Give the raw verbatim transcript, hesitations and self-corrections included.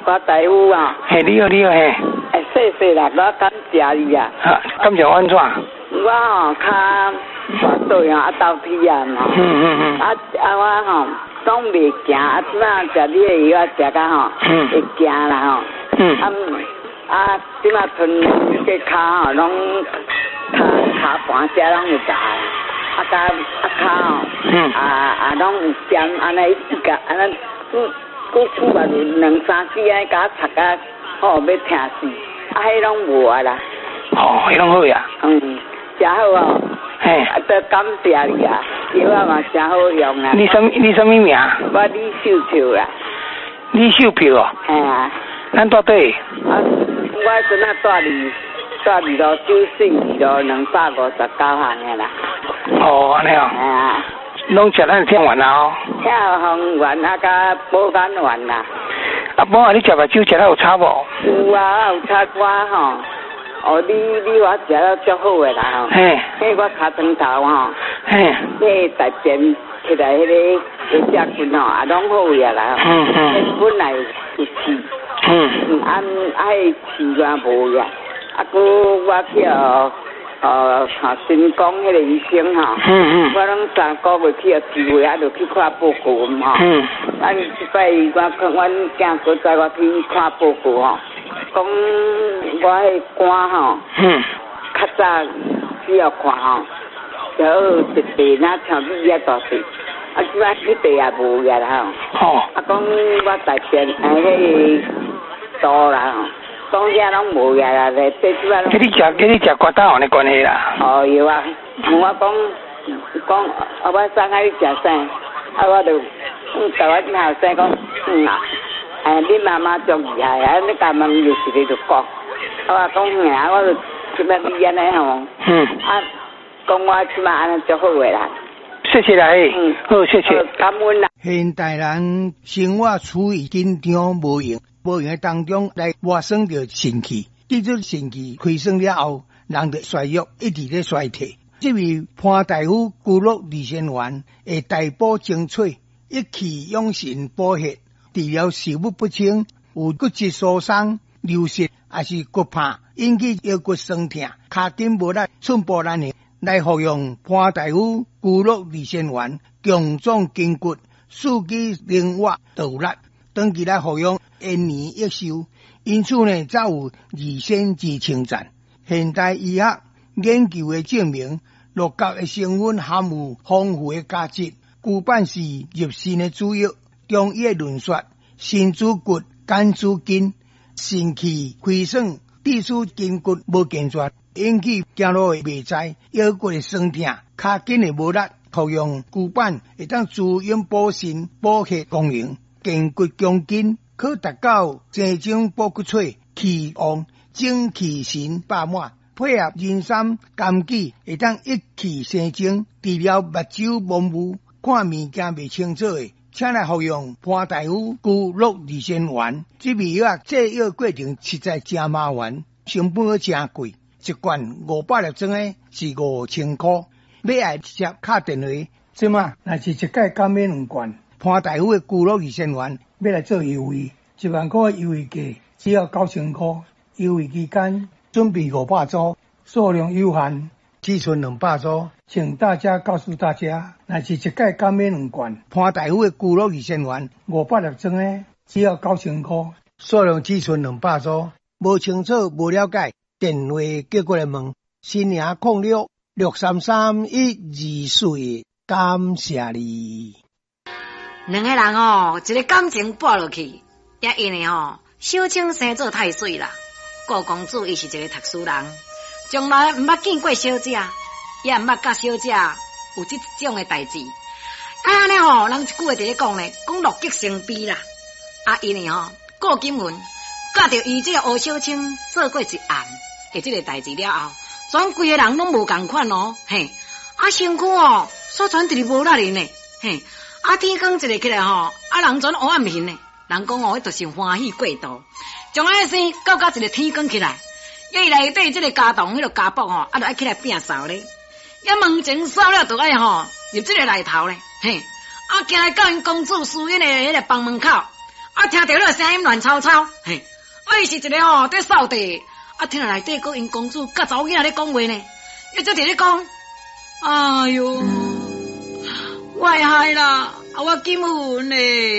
我大夫啊。 嘿，你好，你好，嘿。 哎，谢谢啦，我感谢你啊。 啊，感谢安怎？ 我吼较跋倒啊，啊倒体啊嘛。 嗯嗯嗯。 啊啊，我吼拢袂行，啊即摆食你的药食甲吼， 嗯， 会行啦吼。 嗯。 啊啊，即摆吞个骹吼，拢骹骹盘遮拢会大，啊甲啊骹吼， 嗯， 啊啊拢有点安尼甲安尼，嗯，久久啊两三支安尼甲插甲，吼要疼死，啊迄拢无啊啦。 哦，迄拢好呀。 嗯，真好哦。 嘿。 啊，都感谢你啊，药啊嘛真好用啊。 你什你什么名？ 我李秀秀啦。 李秀票哦。 嘿啊。 咱住底？ 啊，我阵啊住伫住伫路九四二路两百五十九巷的啦。 哦，安尼哦。 嘿啊。 拢食咱听完啦哦。 听方丸啊，甲保肝丸啦。 啊，无啊，你食目睭食了有差无？ 有啊，有差我吼。哦，你你我食了足好诶啦吼。 嘿。 迄我骹床头吼。 嘿。 迄大便起来迄个迄只筋吼，也拢好呀啦。 嗯嗯。 迄本来有刺。 嗯。 嗯，啊，啊，迄刺我无呀。啊，佮我去哦，呃，看新光迄个医生吼。 嗯嗯。 我拢三个月去啊，机会啊，就去看报告嘛吼。 嗯。 啊，即摆我看阮囝佫载我去看报告吼。讲我迄肝吼， 嗯， 较早只要看吼，就好一地那像你遐大地，啊，即摆迄地也无呀啦吼。 哦。 啊，讲我大便啊，迄多啦吼，讲遐拢无呀啦，咧，即即摆拢。 给你食，给你食肝胆丸的关系啦。 哦，有啊，我讲讲，啊，我送爱你食啥，啊，我就嗯，甲我囝后生讲，嗯啊。哎，你妈妈足厉害啊！你家问有时你就讲，我话讲嘿啊，我就即摆你安尼吼， 嗯， 啊，讲我即摆安尼足好诶啦。 谢谢啦，嘿，嗯，好，谢谢， 感恩啦。 现代人生活处于紧张无用，无用当中来活生着肾气，记住肾气亏损了后，人就衰弱，一直咧衰退。这位潘大夫骨肉二仙丸会大补精粹，一气养神补血。治疗食物不清、有骨质疏松、流失，还是骨怕引起腰骨酸痛、脚筋无力、寸步难行，来服用潘大夫骨肉二仙丸，强壮筋骨，四肢灵活度力。长期来服用，延年益寿。因此呢，才有二仙之称赞。现代医学研究的证明，鹿角的成分含有丰富的价值，骨板是入肾的主药。中医论说，肾主骨，肝主筋，肾气亏损，致使筋骨无健全，引起走路的袂知，腰骨的酸痛，脚筋的无力。服用骨板会当滋阴补肾、补血功能，健骨强筋，可达到生精补骨髓、气旺、精气神饱满。配合人参、枸杞，会当一气生精，治疗目睭模糊、看物件袂清楚的。请来服用潘大夫骨肉二仙丸，这味药制药过程实在真麻烦，成本真贵，一罐五百粒装的是五千块。要爱直接打电话，即嘛若是一届减免两罐潘大夫的骨肉二仙丸，要来做优惠，一万块优惠价只要九千块，优惠期间准备五百组，数量有限。只存两百组，请大家告诉大家，若是一届减免两罐潘大夫的骨肉二仙丸，五百粒装的只要九千块，数量只存两百组。无清楚、无了解，电话叫过来问，新名空六六三三一二四，感谢你。 两个人哦，一个感情跋落去，也因为哦，小青生做太水啦，顾公主伊是一个读书人。从来毋捌见过小姐，也毋捌甲小姐有即种的代志。啊，安尼吼，人一句话伫咧讲咧，讲乐极生悲啦。啊，因为吼，顾金文甲着伊即个欧小青做过一暗的即个代志了后，全规个人拢无共款哦，嘿。啊，身躯哦，煞全直直无力哩呢，嘿。啊，天光一日起来吼，啊，人全黑暗形呢。人讲哦，迄著是欢喜过度，从安尼生到甲一个天光起来。伊内底即个家当，迄个家宝吼，啊，就爱起来摒扫咧。一门前扫了，就爱吼入即个内头咧，嘿。啊，行来到因公主私隐的迄个房门口，啊， 啊，听到那个声音乱吵吵，嘿，啊，伊是一个吼在扫地，啊，听到内底个因公主甲查某囝仔咧讲话呢，伊则伫咧讲，哎哟，我害啦，啊，我金婚嘞。